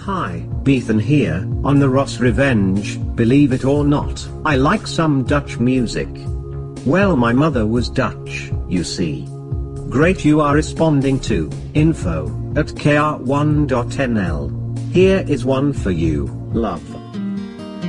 Hi, Bethan here, on the Ross Revenge. Believe it or not, I like some Dutch music. Well, my mother was Dutch, you see. Great, you are responding to info@kr1.nl. Here is one for you, love.